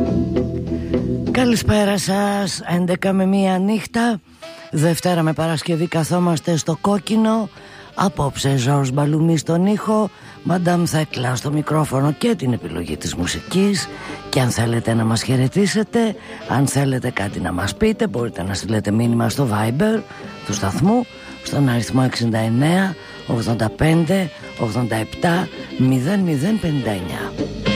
Καλησπέρα σας. 11 με 1 νύχτα, Δευτέρα με Παρασκευή, καθόμαστε στο κόκκινο. Απόψε Ζορζ Μπαλουμί στον ήχο, Μαντάμ Θέκλα στο μικρόφωνο και την επιλογή της μουσικής. Και αν θέλετε να μας χαιρετήσετε, αν θέλετε κάτι να μας πείτε, μπορείτε να στείλετε μήνυμα στο Viber του σταθμού στον αριθμό 69 85 87 0059.